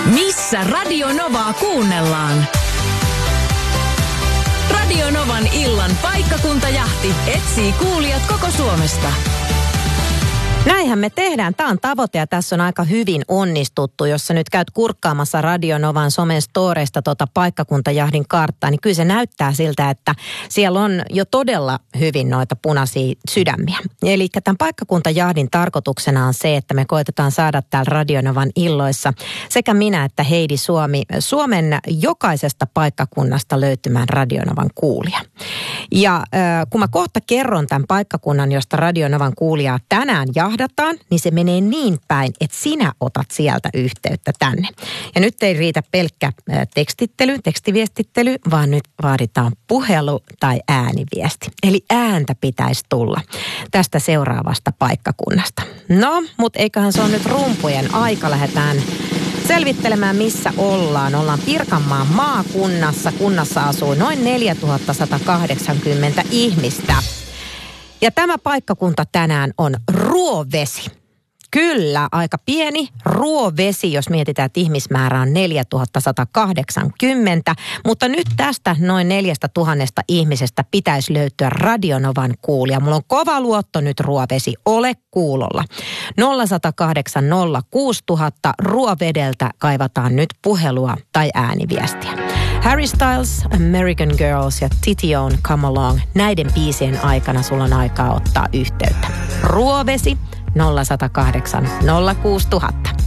Missä Radio Novaa kuunnellaan? Radio Novan illan paikkakuntajahti etsii kuulijat koko Suomesta. Näinhän me tehdään. Tämä on tavoite ja tässä on aika hyvin onnistuttu. Jos sä nyt käyt kurkkaamassa Radio Novan somen storeista paikkakuntajahdin karttaa, niin kyllä se näyttää siltä, että siellä on jo todella hyvin noita punaisia sydämiä. Eli tämän paikkakuntajahdin tarkoituksena on se, että me koitetaan saada täällä Radio Novan illoissa sekä minä että Heidi Suomi Suomen jokaisesta paikkakunnasta löytymään Radio Novan kuulija. Ja kun mä kohta kerron tämän paikkakunnan, josta Radio Novan kuulijaa tänään jahdataan, niin se menee niin päin, että sinä otat sieltä yhteyttä tänne. Ja nyt ei riitä pelkkä tekstiviestittely, vaan nyt vaaditaan puhelu tai ääniviesti. Eli ääntä pitäisi tulla tästä seuraavasta paikkakunnasta. No, mutta eiköhän se ole nyt rumpujen aika. Lähdetään selvittelemään, missä ollaan. Ollaan Pirkanmaan maakunnassa. Kunnassa asuu noin 4180 ihmistä. Ja tämä paikkakunta tänään on Ruovesi. Kyllä, aika pieni Ruovesi, jos mietitään, että ihmismäärä on 4180. Mutta nyt tästä noin 4000 ihmisestä pitäisi löytyä Radio Novan kuulija. Mulla on kova luotto nyt Ruovesi, ole kuulolla. 0108 06000 Ruovedeltä kaivataan nyt puhelua tai ääniviestiä. Harry Styles, American Girls ja Tition Come Along. Näiden biisien aikana sulla on aikaa ottaa yhteyttä. Ruovesi 0108 06000.